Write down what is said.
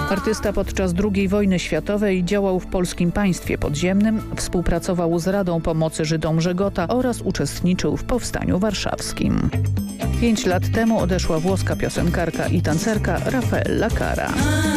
Artysta podczas II wojny światowej działał w polskim państwie podziemnym, współpracował z Radą Pomocy Żydom Żegota oraz uczestniczył w Powstaniu Warszawskim. 5 lat temu odeszła włoska piosenkarka i tancerka Raffaella Cara.